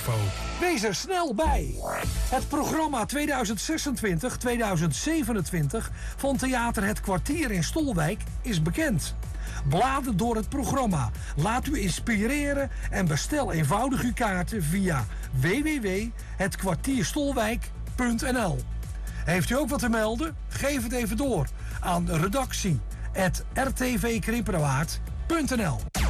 info. Wees er snel bij. Het programma 2026-2027 van Theater Het Kwartier in Stolwijk is bekend. Blader door het programma. Laat u inspireren en bestel eenvoudig uw kaarten via www.hetkwartierstolwijk.nl. Heeft u ook wat te melden? Geef het even door aan redactie@rtvkrimpenerwaard.nl.